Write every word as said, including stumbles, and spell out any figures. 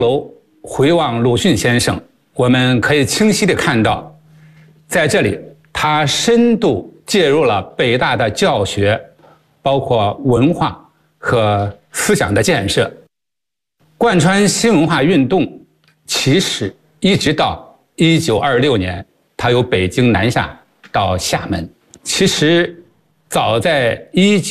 楼回望鲁迅先生，我们可以清晰地看到，在这里他深度介入了北大的教学，包括文化和思想的建设，贯穿新文化运动。其实一直到一九二六年，他由北京南下到厦门。其实早在一九